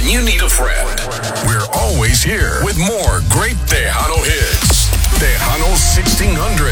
when you need a friend. We're always here with more great Tejano hits. Tejano 1600.